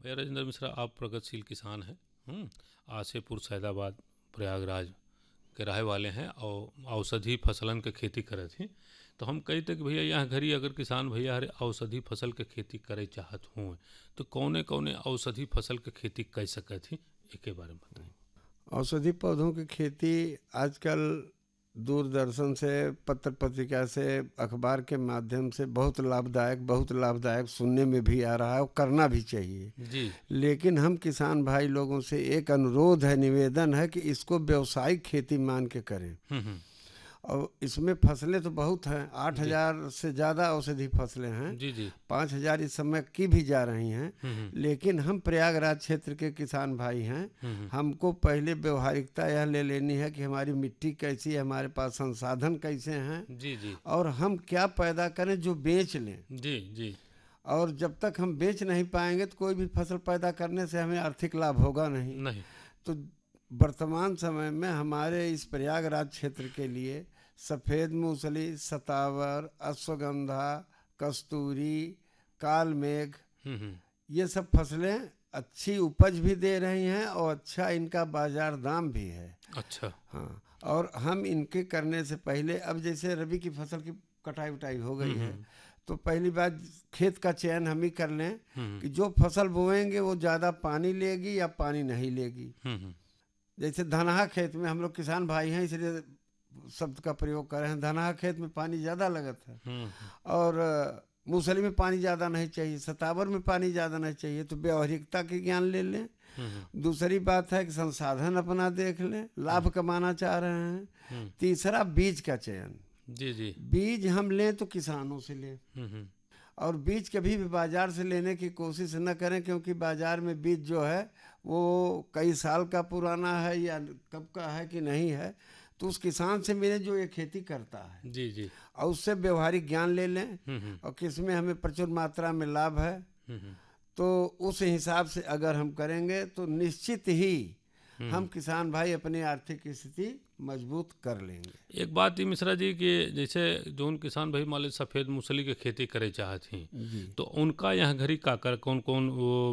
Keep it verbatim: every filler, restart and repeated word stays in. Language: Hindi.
भैया राजेंद्र मिश्रा, आप प्रगतिशील किसान हैं। हम्म, आसेपुर सैदाबाद प्रयागराज के रहे वाले हैं और औषधि फसलन के खेती करे थी। तो हम कही थे कि भैया यहाँ घरी अगर किसान भैया हरे औषधि फसल के खेती करे चाहत हुए तो कौने कौने औषधि फसल के खेती कर सके थी, एक बारे में बताएं। औषधि पौधों की खेती आजकल दूरदर्शन से, पत्र पत्रिका से, अखबार के माध्यम से बहुत लाभदायक बहुत लाभदायक सुनने में भी आ रहा है और करना भी चाहिए। जी। लेकिन हम किसान भाई लोगों से एक अनुरोध है, निवेदन है कि इसको व्यावसायिक खेती मान के करें। हम्म हम्म, और इसमें फसलें तो बहुत हैं, आठ जी हजार से ज़्यादा औषधि फसलें हैं, जी जी। पाँच हजार इस समय की भी जा रही हैं। हम्म हम्म, लेकिन हम प्रयागराज क्षेत्र के किसान भाई हैं, हम्म हम्म, हमको पहले व्यवहारिकता यह ले लेनी है कि हमारी मिट्टी कैसी है, हमारे पास संसाधन कैसे हैं जी जी और हम क्या पैदा करें जो बेच लें। जी जी। और जब तक हम बेच नहीं पाएंगे तो कोई भी फसल पैदा करने से हमें आर्थिक लाभ होगा नहीं। नहीं। तो वर्तमान समय में हमारे इस प्रयागराज क्षेत्र के लिए सफ़ेद मूसली, सतावर, अश्वगंधा, कस्तूरी, काल मेघ, हम्म हम्म, ये सब फसलें अच्छी उपज भी दे रही हैं और अच्छा इनका बाजार दाम भी है। अच्छा। हाँ, और हम इनके करने से पहले, अब जैसे रबी की फसल की कटाई उटाई हो हम्म गई है, हम्म तो पहली बात खेत का चयन हम ही कर लें हम्म कि जो फसल बोएंगे वो ज़्यादा पानी लेगी या पानी नहीं लेगी। हम्म हम्म, जैसे धनहा खेत में, हम लोग किसान भाई हैं इसलिए शब्द का प्रयोग कर रहे हैं, धनहा खेत में पानी ज़्यादा लगता है हम्म हम्म, और अ, मूसली में पानी ज़्यादा नहीं चाहिए, सतावर में पानी ज़्यादा नहीं चाहिए। तो व्यावहारिकता के ज्ञान ले लें। हम्म दूसरी बात है कि संसाधन अपना देख लें, लाभ कमाना चाह रहे हैं। हम्म, तीसरा, बीज का चयन। जी जी। बीज हम लें तो किसानों से लें हम्म हम्म, और बीज कभी भी बाजार से लेने की कोशिश न करें, क्योंकि बाजार में बीज जो है वो कई साल का पुराना है या कब का है कि नहीं है। तो उस किसान से मिले जो ये खेती करता है जी जी। और उससे व्यवहारिक ज्ञान ले लें हम्म हम्म और किसमें हमें प्रचुर मात्रा में लाभ है, हम्म हम्म, तो उस हिसाब से अगर हम करेंगे तो निश्चित ही हम हम्म। किसान भाई अपनी आर्थिक स्थिति मजबूत कर लेंगे। एक बात ही मिश्रा जी कि जैसे जोन किसान भाई मान लीजिए सफ़ेद मूसली के खेती करे चाहत ही जी। तो उनका यहाँ घरी का कर कौन कौन वो